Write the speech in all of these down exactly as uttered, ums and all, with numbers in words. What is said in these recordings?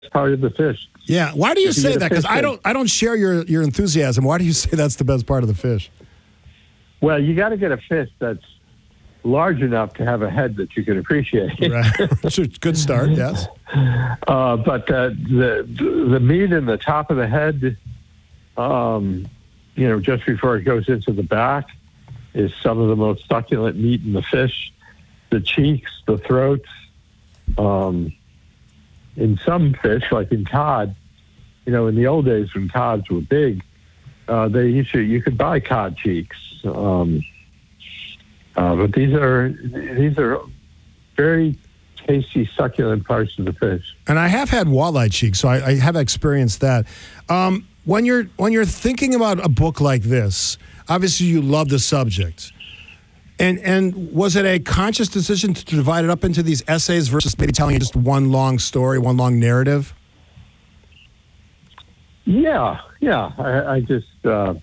part of the fish. Yeah. Why do you If you say get a that? Because fish I head- don't I don't share your, your enthusiasm. Why do you say that's the best part of the fish? Well, you got to get a fish that's large enough to have a head that you can appreciate. Right. It's a good start, yes. Uh, but uh, the the meat in the top of the head, um, you know, just before it goes into the back, is some of the most succulent meat in the fish. The cheeks, the throats. Um, in some fish, like in cod, you know, in the old days when cods were big, uh, they used to, you could buy cod cheeks. Um, uh, but these are these are very tasty, succulent parts of the fish. And I have had walleye cheeks, so I, I have experienced that. Um, when you're when you're thinking about a book like this, obviously you love the subject. And and was it a conscious decision to divide it up into these essays versus maybe telling just one long story, one long narrative? Yeah, yeah. I, I just uh,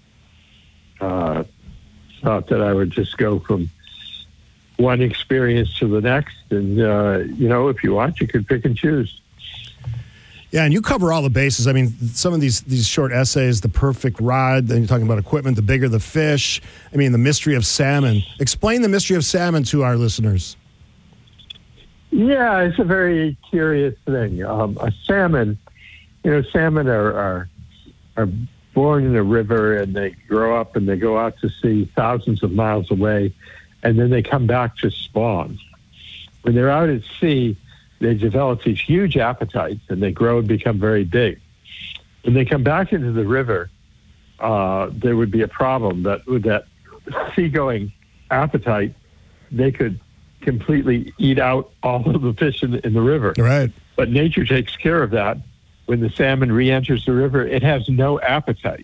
uh, thought that I would just go from one experience to the next. And, uh, you know, if you want, you could pick and choose. Yeah, and you cover all the bases. I mean, some of these these short essays, the perfect rod, then you're talking about equipment, the bigger the fish. I mean, the mystery of salmon. Explain the mystery of salmon to our listeners. Yeah, it's a very curious thing. Um, a salmon, you know, salmon are, are are born in a river and they grow up and they go out to sea thousands of miles away, and then they come back to spawn. When they're out at sea, they develop these huge appetites and they grow and become very big. When they come back into the river, uh, there would be a problem that with that seagoing appetite, they could completely eat out all of the fish in, in the river. Right. But nature takes care of that. When the salmon re-enters the river, it has no appetite.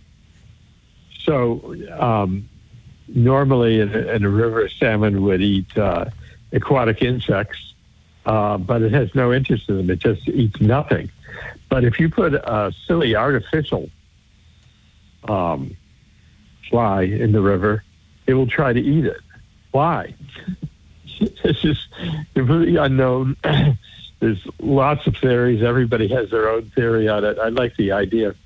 So um, normally in a, in a river, salmon would eat uh, aquatic insects, uh, but it has no interest in them. It just eats nothing. But if you put a silly artificial um, fly in the river, it will try to eat it. Why? It's just completely unknown. There's lots of theories. Everybody has their own theory on it. I like the idea.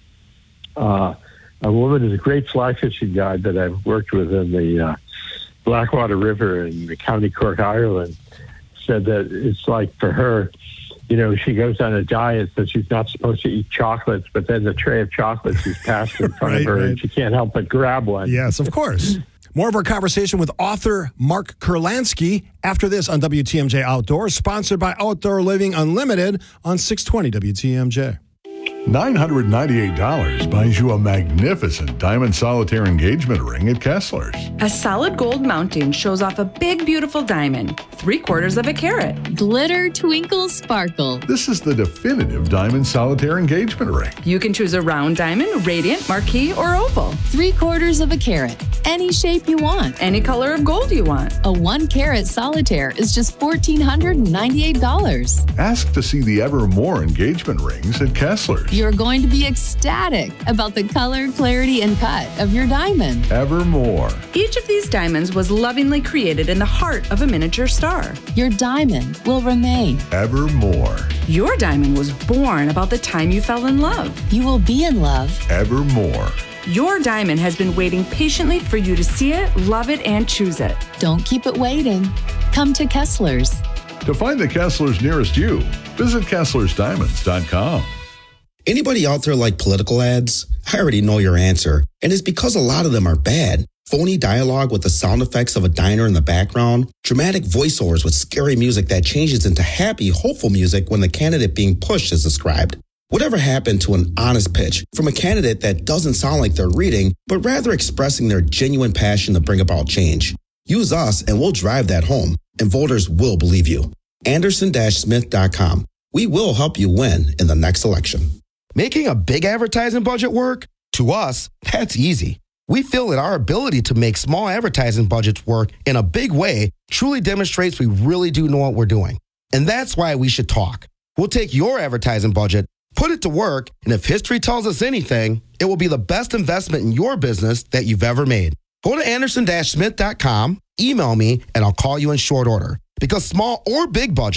Uh, a woman is a great fly fishing guide that I've worked with in the uh, Blackwater River in the County Cork, Ireland, said that it's like for her, you know, she goes on a diet that she's not supposed to eat chocolates, but then the tray of chocolates is passed in front Right, of her right. and she can't help but grab one. Yes, of course. More of our conversation with author Mark Kurlansky after this on W T M J Outdoors, sponsored by Outdoor Living Unlimited on six twenty W T M J. nine hundred ninety-eight dollars buys you a magnificent diamond solitaire engagement ring at Kessler's. A solid gold mounting shows off a big, beautiful diamond, three quarters of a carat. Glitter, twinkle, sparkle. This is the definitive diamond solitaire engagement ring. You can choose a round diamond, radiant, marquise, or oval. Three quarters of a carat. Any shape you want. Any color of gold you want. A one carat solitaire is just one thousand four hundred ninety-eight dollars. Ask to see the Evermore engagement rings at Kessler's. You're going to be ecstatic about the color, clarity, and cut of your diamond. Evermore. Each of these diamonds was lovingly created in the heart of a miniature star. Your diamond will remain. Evermore. Your diamond was born about the time you fell in love. You will be in love. Evermore. Your diamond has been waiting patiently for you to see it, love it, and choose it. Don't keep it waiting. Come to Kessler's. To find the Kessler's nearest you, visit Kessler's Diamonds dot com. Anybody out there like political ads? I already know your answer, and it's because a lot of them are bad. Phony dialogue with the sound effects of a diner in the background, dramatic voiceovers with scary music that changes into happy, hopeful music when the candidate being pushed is described. Whatever happened to an honest pitch from a candidate that doesn't sound like they're reading, but rather expressing their genuine passion to bring about change? Use us and we'll drive that home, and voters will believe you. Anderson Smith dot com. We will help you win in the next election. Making a big advertising budget work? To us, that's easy. We feel that our ability to make small advertising budgets work in a big way truly demonstrates we really do know what we're doing. And that's why we should talk. We'll take your advertising budget, put it to work, and if history tells us anything, it will be the best investment in your business that you've ever made. Go to Anderson Smith dot com, email me, and I'll call you in short order. Because small or big budget,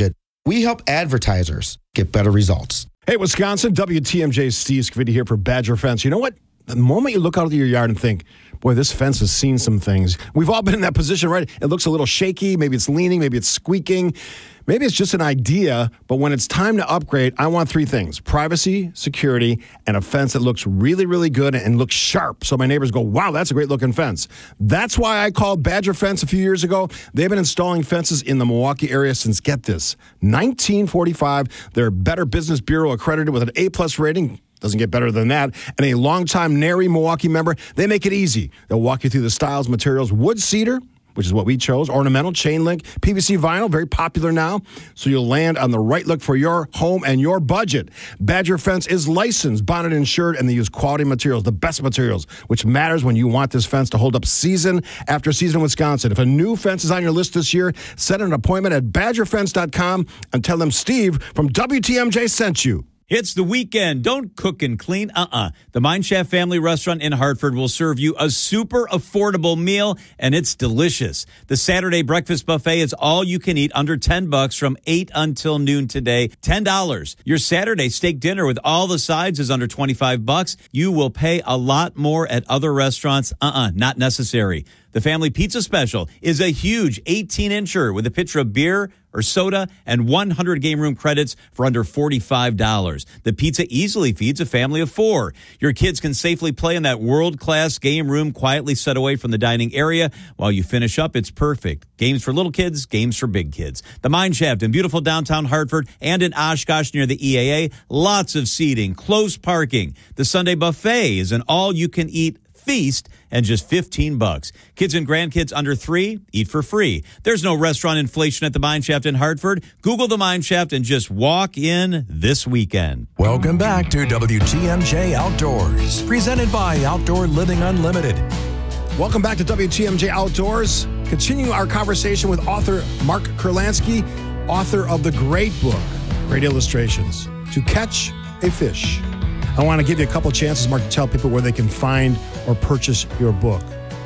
We help advertisers get better results. Hey, Wisconsin, W T M J Steve Scavidi here for Badger Fence. You know what? The moment you look out of your yard and think, boy, this fence has seen some things. We've all been in that position, right? It looks a little shaky. Maybe it's leaning. Maybe it's squeaking. Maybe it's just an idea. But when it's time to upgrade, I want three things: privacy, security, and a fence that looks really, really good and looks sharp. So my neighbors go, wow, that's a great looking fence. That's why I called Badger Fence a few years ago. They've been installing fences in the Milwaukee area since, get this, nineteen forty-five. They're Better Business Bureau accredited with an A-plus rating. Doesn't get better than that. And a longtime Nary Milwaukee member. They make it easy. They'll walk you through the styles, materials, wood cedar, which is what we chose, ornamental, chain link, P V C vinyl, very popular now. So you'll land on the right look for your home and your budget. Badger Fence is licensed, bonded, insured, and they use quality materials, the best materials, which matters when you want this fence to hold up season after season in Wisconsin. If a new fence is on your list this year, set an appointment at badger fence dot com and tell them Steve from W T M J sent you. It's the weekend. Don't cook and clean. Uh-uh. The Mine Shaft Family Restaurant in Hartford will serve you a super affordable meal, and it's delicious. The Saturday breakfast buffet is all you can eat under ten bucks from eight until noon today. ten dollars. Your Saturday steak dinner with all the sides is under twenty-five bucks. You will pay a lot more at other restaurants. Uh-uh. Not necessary. The family pizza special is a huge eighteen-incher with a pitcher of beer or soda and one hundred game room credits for under forty-five dollars. The pizza easily feeds a family of four. Your kids can safely play in that world-class game room quietly set away from the dining area. While you finish up, it's perfect. Games for little kids, games for big kids. The Mine Shaft in beautiful downtown Hartford and in Oshkosh near the E A A. Lots of seating, close parking. The Sunday buffet is an all-you-can-eat feast and just fifteen bucks. Kids and grandkids under three, eat for free. There's no restaurant inflation at the Mine Shaft in Hartford. Google the Mine Shaft and just walk in this weekend. Welcome back to W T M J Outdoors, presented by Outdoor Living Unlimited. Welcome back to W T M J Outdoors. Continuing our conversation with author Mark Kurlansky, author of the great book, Great Illustrations, To Catch a Fish. I want to give you a couple chances, Mark, to tell people where they can find or purchase your book.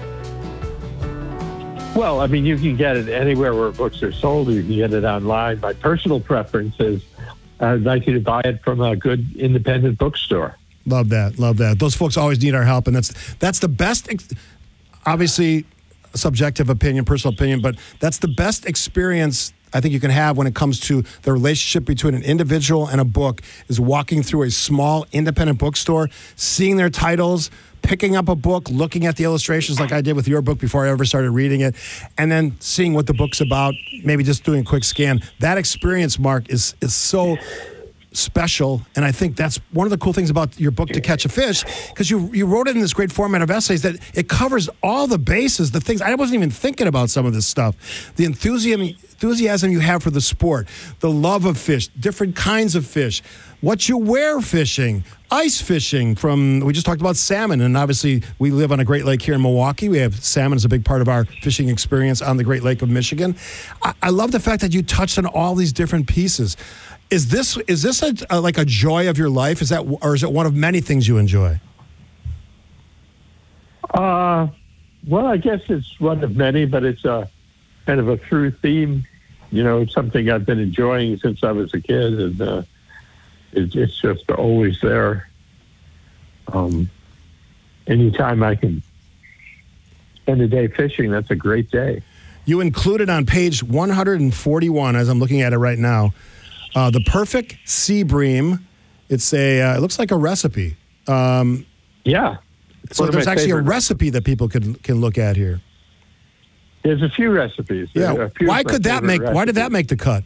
Well, I mean, you can get it anywhere where books are sold. You can get it online. My personal preference is I'd like you to buy it from a good independent bookstore. Love that. Love that. Those folks always need our help, and that's that's the best, obviously, subjective opinion, personal opinion, but that's the best experience I think you can have when it comes to the relationship between an individual and a book is walking through a small independent bookstore, seeing their titles, picking up a book, looking at the illustrations like I did with your book before I ever started reading it, and then seeing what the book's about, maybe just doing a quick scan. That experience, Mark, is is so special, and I think that's one of the cool things about your book, To Catch a Fish, because you you wrote it in this great format of essays that it covers all the bases, the things. I wasn't even thinking about some of this stuff. The enthusiasm, enthusiasm you have for the sport, the love of fish, different kinds of fish, what you wear fishing, ice fishing from, we just talked about salmon, and obviously we live on a Great Lake here in Milwaukee. We have salmon as a big part of our fishing experience on the Great Lake of Michigan. I, I love the fact that you touched on all these different pieces. Is this is this a, a, like a joy of your life? Is that, or is it one of many things you enjoy? Uh, well, I guess it's one of many, but it's a kind of a through theme. You know, it's something I've been enjoying since I was a kid, and uh, it, it's just always there. Um, anytime I can spend a day fishing, that's a great day. You included on page one forty-one, as I'm looking at it right now, Uh, the perfect sea bream. It's a. Uh, it looks like a recipe. Um, yeah. So there's actually a recipe that people can can look at here. There's a few recipes. Yeah. A few Why could that make? recipes. Why did that make the cut?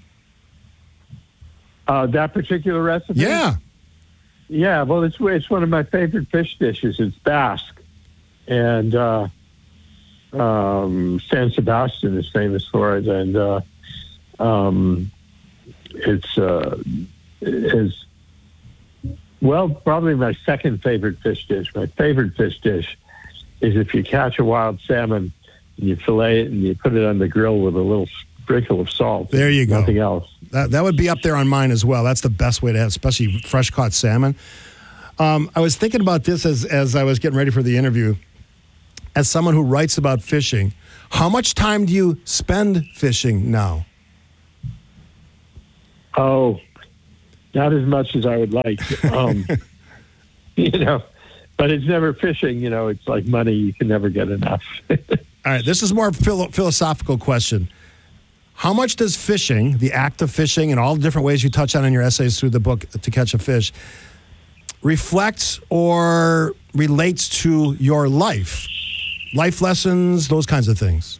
Uh, that particular recipe. Yeah. Yeah. Well, it's it's one of my favorite fish dishes. It's Basque, and uh, um, San Sebastian is famous for it, and. Uh, um, It's uh, is well probably my second favorite fish dish. My favorite fish dish is if you catch a wild salmon and you fillet it and you put it on the grill with a little sprinkle of salt. There you go. Nothing else. That that would be up there on mine as well. That's the best way to have, especially fresh caught salmon. Um, I was thinking about this as as I was getting ready for the interview. As someone who writes about fishing, how much time do you spend fishing now? Oh, not as much as I would like. Um, you know, but it's never fishing. You know, it's like money. You can never get enough. All right, this is more philo- philosophical question. How much does fishing, the act of fishing, and all the different ways you touch on in your essays through the book To Catch a Fish, reflects or relates to your life? Life lessons, those kinds of things.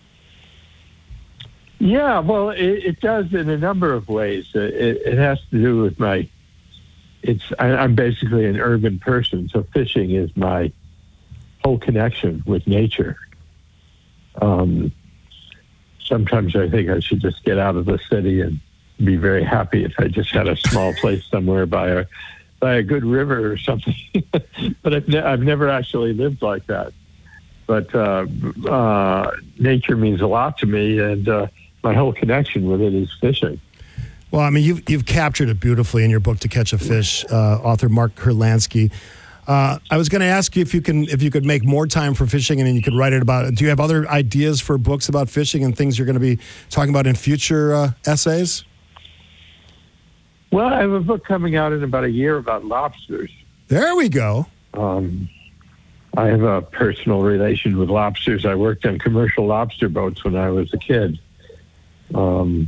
Yeah, well, it, it does in a number of ways. It, it has to do with my, it's, I, I'm basically an urban person, so fishing is my whole connection with nature. Um, sometimes I think I should just get out of the city and be very happy if I just had a small place somewhere by a, by a good river or something. But I've, ne- I've never actually lived like that. But uh, uh, nature means a lot to me, and uh, my whole connection with it is fishing. Well, I mean, you've, you've captured it beautifully in your book, To Catch a Fish, uh, author Mark Kurlansky. Uh, I was going to ask you if you can, if you could make more time for fishing and then you could write it about. Do you have other ideas for books about fishing and things you're going to be talking about in future uh, essays? Well, I have a book coming out in about a year about lobsters. There we go. Um, I have a personal relation with lobsters. I worked on commercial lobster boats when I was a kid. Um,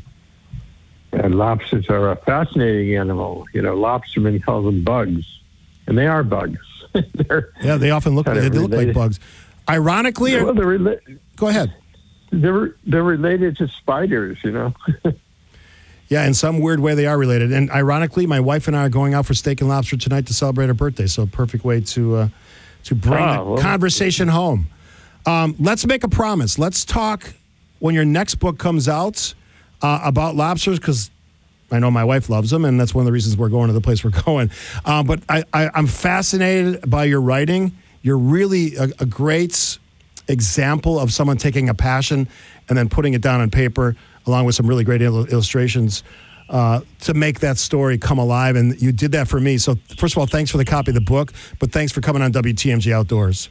and lobsters are a fascinating animal. You know, lobstermen call them bugs, and they are bugs. Yeah, they often look, they look like bugs. Ironically, well, they're rela- go ahead. They're they're related to spiders, you know. Yeah, in some weird way they are related. And ironically, my wife and I are going out for steak and lobster tonight to celebrate her birthday. So a perfect way to uh, to bring Ah, the well. conversation home. Um, let's make a promise. Let's talk when your next book comes out uh, about lobsters, because I know my wife loves them, and that's one of the reasons we're going to the place we're going. Uh, but I, I, I'm fascinated by your writing. You're really a, a great example of someone taking a passion and then putting it down on paper, along with some really great il- illustrations uh, to make that story come alive. And you did that for me. So first of all, thanks for the copy of the book, but thanks for coming on W T M J Outdoors.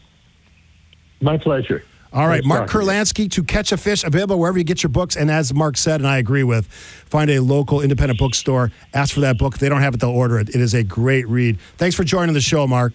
My pleasure. All right, Nice Mark talking to you. Kurlansky, To Catch a Fish, available wherever you get your books. And as Mark said, and I agree with, find a local independent bookstore, ask for that book. If they don't have it, they'll order it. It is a great read. Thanks for joining the show, Mark.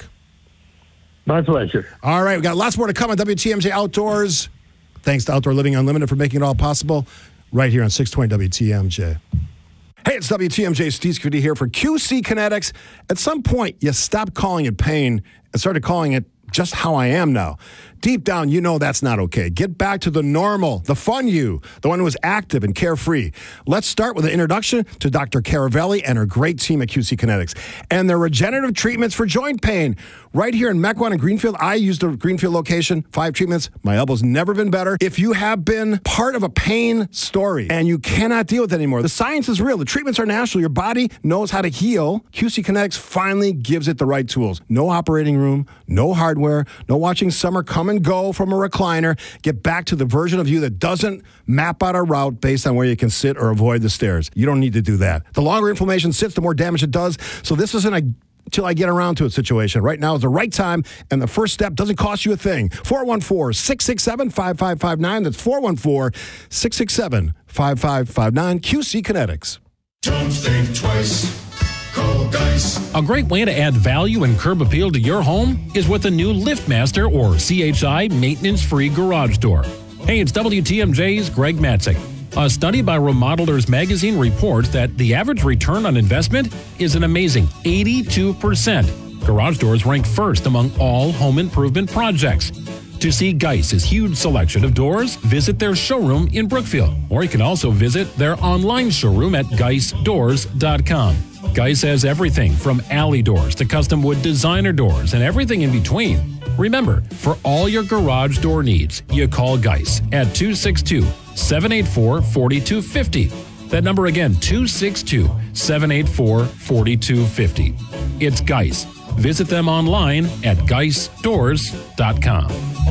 My pleasure. All right, we got lots more to come on W T M J Outdoors. Thanks to Outdoor Living Unlimited for making it all possible, right here on six twenty W T M J. Hey, it's W T M J Steve Scuddy here for Q C Kinetics. At some point, you stopped calling it pain and started calling it just how I am now. Deep down, you know that's not okay. Get back to the normal, the fun you, the one who is active and carefree. Let's start with an introduction to Doctor Caravelli and her great team at Q C Kinetics and their regenerative treatments for joint pain. Right here in Mequon and Greenfield, I use the Greenfield location, five treatments. My elbow's never been better. If you have been part of a pain story and you cannot deal with it anymore, the science is real. The treatments are natural. Your body knows how to heal. Q C Kinetics finally gives it the right tools. No operating room, no hardware, no watching summer come and go from a recliner. Get back to the version of you that doesn't map out a route based on where you can sit or avoid the stairs. You don't need to do that. The longer inflammation sits, the more damage it does. So this isn't a till I get around to it situation. Right now is the right time, and the first step doesn't cost you a thing. four one four, six six seven, five five five nine. That's four one four, six six seven, five five five nine. Q C Kinetics. Don't think twice. Call Geis. A great way to add value and curb appeal to your home is with a new LiftMaster or C H I maintenance-free garage door. Hey, it's W T M J's Greg Matzik. A study by Remodelers Magazine reports that the average return on investment is an amazing eighty-two percent. Garage doors rank first among all home improvement projects. To see Geis's huge selection of doors, visit their showroom in Brookfield, or you can also visit their online showroom at geis doors dot com. Geis has everything from alley doors to custom wood designer doors and everything in between. Remember, for all your garage door needs, you call Geis at two six two, seven eight four, four two five zero. That number again, two six two, seven eight four, four two five zero. It's Geis. Visit them online at geis doors dot com.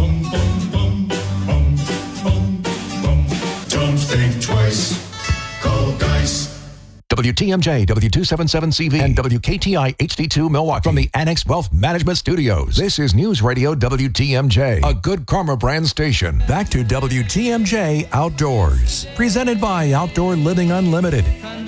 Don't think twice. Call Geis. W T M J, W two seventy-seven C V, and W K T I H D two Milwaukee from the Annex Wealth Management Studios. This is News Radio W T M J, a Good Karma brand station. Back to W T M J Outdoors, presented by Outdoor Living Unlimited.